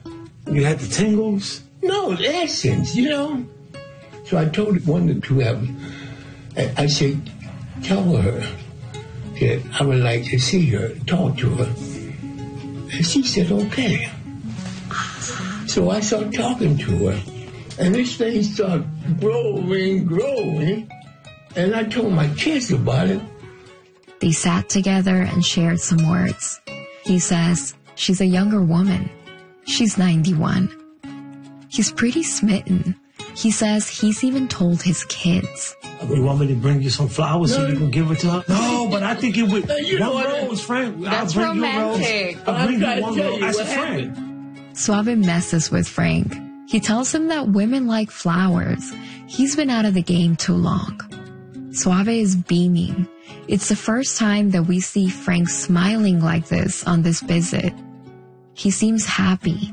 You had the tingles? No, essence, you know. So I told one of the two of them, I said, tell her that I would like to see her, talk to her. And she said, okay. So I started talking to her. And this thing started growing. And I told my kids about it. They sat together and shared some words. He says she's a younger woman. She's 91. He's pretty smitten. He says he's even told his kids. You want me to bring you some flowers so you can give it to her? No, but I think it would. One rose, Frank. That's I'll bring romantic. You a rose. I'll bring you one rose as a friend. Suave messes with Frank. He tells him that women like flowers. He's been out of the game too long. Suave is beaming. It's the first time that we see Frank smiling like this on this visit. He seems happy.